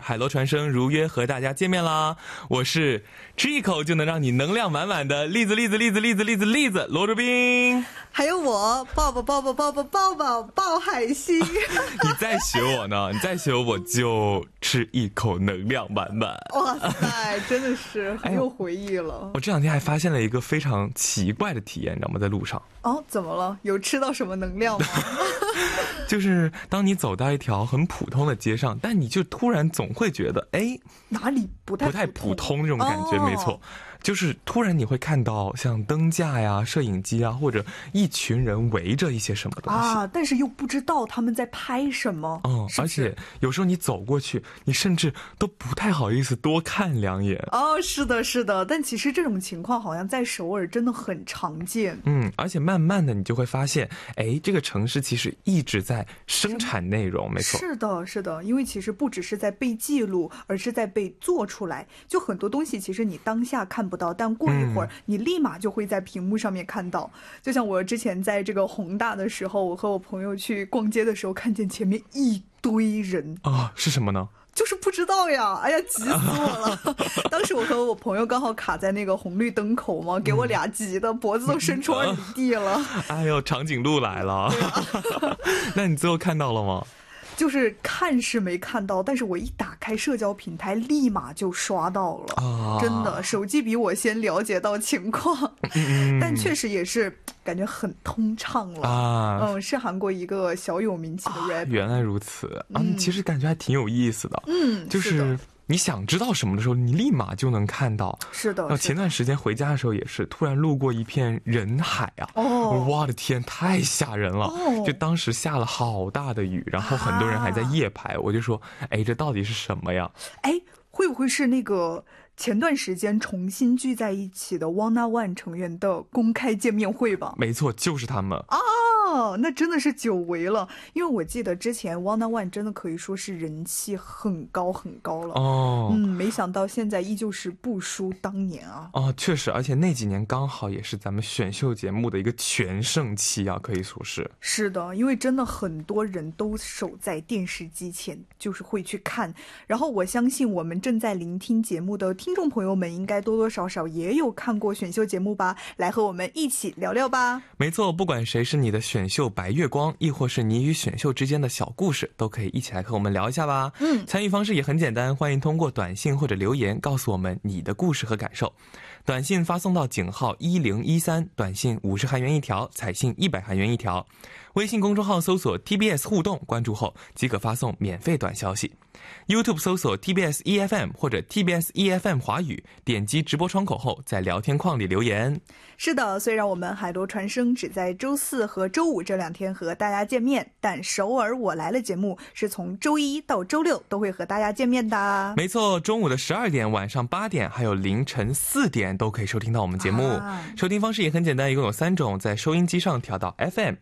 海螺传声如约和大家见面啦！我是吃一口就能让你能量满满的栗子罗卓斌， 还有我抱海星。 你再学我呢？你再学我就吃一口能量满满。 哇塞，真的是很有回忆了。 我这两天还发现了一个非常奇怪的体验，你知道吗？在路上。 哦，怎么了？有吃到什么能量吗？ 就是当你走到一条很普通的街上，但你就突然总会觉得，哎， 哪里不太普通那种感觉，没错。就是突然你会看到像灯架呀、摄影机啊，或者一群人围着一些什么东西啊，但是又不知道他们在拍什么。 而且有时候你走过去，你甚至都不太好意思多看两眼。 哦，是的，但其实这种情况好像在首尔真的很常见。 而且慢慢的你就会发现，哎，这个城市其实一直在生产内容，没错。 是的，因为其实不只是在被记录，而是在被做出来。就很多东西其实你当下看不到，但过一会儿你立马就会在屏幕上面看到。就像我之前在这个宏大的时候，我和我朋友去逛街的时候，看见前面一堆人啊，是什么呢？ 就是不知道呀，哎呀，急死我了！当时我和我朋友刚好卡在那个红绿灯口嘛，给我俩急的脖子都伸出2里地了。 哎呦，长颈鹿来了！那你最后看到了吗？ 就是看是没看到，但是我一打开社交平台，立马就刷到了。真的，手机比我先了解到情况，但确实也是感觉很通畅了。是韩国一个小有名气的 rapper。 原来如此其实感觉还挺有意思的。就是你想知道什么的时候，你立马就能看到。 是的。 前段时间回家的时候也是，突然路过一片人海啊！我的天，太吓人了！就当时下了好大的雨，然后很多人还在夜排，我就说，哎，这到底是什么呀？ 哎，会不会是那个前段时间重新聚在一起的 Wanna One 成员的公开见面会吧？ 没错，就是他们。 那真的是久违了，因为我记得之前 Wanna One 真的可以说是人气很高了。没想到现在依旧是不输当年啊。 确实，而且那几年刚好也是咱们选秀节目的一个全盛期啊，可以说是。 是的，因为真的很多人都守在电视机前，就是会去看。然后我相信我们正在聆听节目的听众朋友们，应该多多少少也有看过选秀节目吧？来和我们一起聊聊吧。 没错，不管谁是你的选秀白月光，亦或是你与选秀之间的小故事，都可以一起来和我们聊一下吧。参与方式也很简单，欢迎通过短信或者留言告诉我们你的故事和感受。短信发送到井号1013，短信50韩元一条，彩信100韩元一条。微信公众号搜索 TBS 互动，关注后即可发送免费短消息。YouTube 搜索 TBS EFM 或者 TBS EFM 华语，点击直播窗口后在聊天框里留言。 是的，虽然我们海螺传声只在周4和周5这2天和大家见面，但首尔我来了节目是从周1到周6都会和大家见面的。 没错，中午的12点、晚上8点还有凌晨4点都可以收听到我们节目。收听方式也很简单，一共有3种，在收音机上调到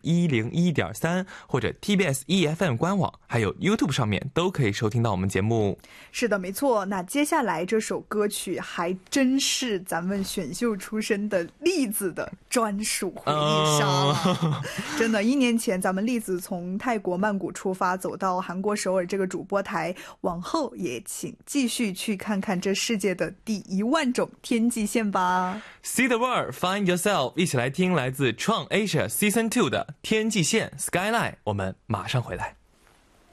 FM101.3 或者 TBS EFM 官网，还有 YouTube 上面都可以收听到我们节目。 是的，没错。那接下来这首歌曲还真是咱们选秀出身的栗子的专属回忆杀了。真的，1年前咱们栗子从泰国曼谷出发，走到韩国首尔这个主播台，往后也请继续去看看这世界的第1万种天际线吧。 See the world, find yourself， 一起来听来自创 Asia Season 2的天际线 Skyline， 我们马上回来。